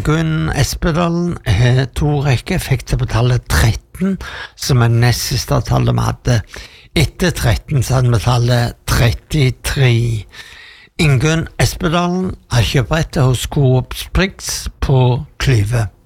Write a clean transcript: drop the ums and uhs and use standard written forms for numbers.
Ingunn Espedalen har 2 rekker, fikk det på tallet 13, som nest siste tallet vi hadde. Etter 13 så hadde vi tallet 33. Ingunn Espedalen har kjøprettet hos Coop Spriggs på Klyve.